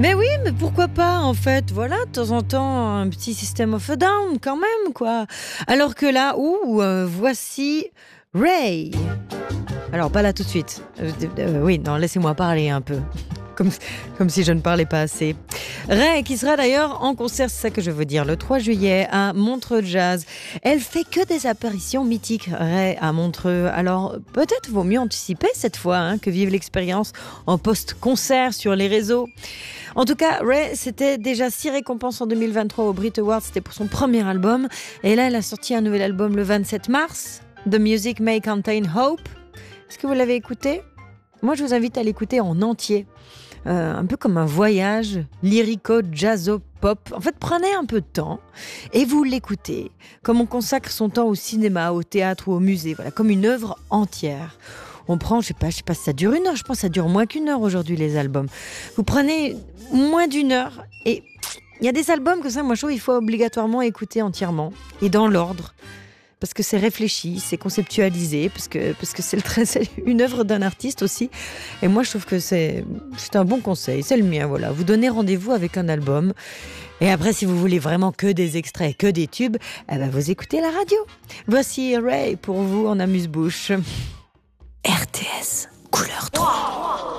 Mais oui, mais pourquoi pas en fait. Voilà, de temps en temps, un petit System of a Down quand même, quoi. Alors que là, voici Ray. Alors, pas là tout de suite. Oui, non, laissez-moi parler un peu. Comme si je ne parlais pas assez. Ray, qui sera d'ailleurs en concert, c'est ça que je veux dire, le 3 juillet à Montreux Jazz. Elle fait que des apparitions mythiques, Ray, à Montreux. Alors, peut-être vaut mieux anticiper cette fois que vivre l'expérience en post-concert sur les réseaux. En tout cas, Ray, c'était déjà 6 récompenses en 2023 au Brit Awards. C'était pour son premier album. Et là, elle a sorti un nouvel album le 27 mars. The Music May Contain Hope. Est-ce que vous l'avez écouté ? Moi, je vous invite à l'écouter en entier. Un peu comme un voyage lyrico-jazzo-pop. En fait, prenez un peu de temps et vous l'écoutez. Comme on consacre son temps au cinéma, au théâtre ou au musée. Voilà, comme une œuvre entière. On prend, je sais pas si ça dure 1 heure. Je pense que ça dure moins qu'1 heure aujourd'hui, les albums. Vous prenez moins d'1 heure et il y a des albums que ça, moi, je trouve, il faut obligatoirement écouter entièrement et dans l'ordre. Parce que c'est réfléchi, c'est conceptualisé, parce que c'est une œuvre d'un artiste aussi. Et moi, je trouve que c'est un bon conseil, c'est le mien, voilà. Vous donnez rendez-vous avec un album. Et après, si vous voulez vraiment que des extraits, que des tubes, vous écoutez la radio. Voici Ray pour vous en amuse-bouche. RTS, couleur 3.